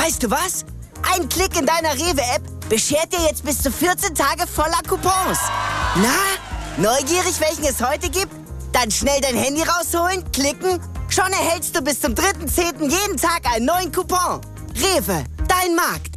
weißt du was? Ein Klick in deiner Rewe-App beschert dir jetzt bis zu 14 Tage voller Coupons. Na, neugierig, welchen es heute gibt? Dann schnell dein Handy rausholen, klicken. Schon erhältst du bis zum 3.10. jeden Tag einen neuen Coupon. Rewe, dein Markt.